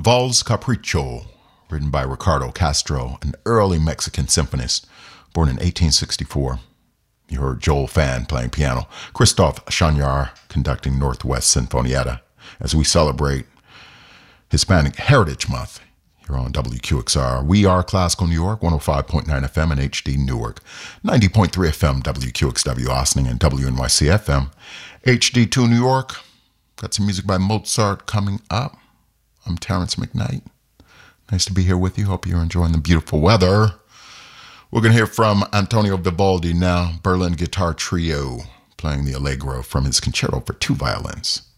Vals Capricho, written by Ricardo Castro, an early Mexican symphonist, born in 1864. You heard Joel Fan playing piano, Christophe Chagnard conducting Northwest Sinfonietta, as we celebrate Hispanic Heritage Month here on WQXR. We are Classical New York, 105.9 FM and HD Newark, 90.3 FM WQXW Austin, and WNYC FM, HD2 New York. Got some music by Mozart coming up. I'm Terrence McKnight. Nice to be here with you. Hope you're enjoying the beautiful weather. We're going to hear from Antonio Vivaldi now, Berlin Guitar Trio, playing the Allegro from his Concerto for Two Violins.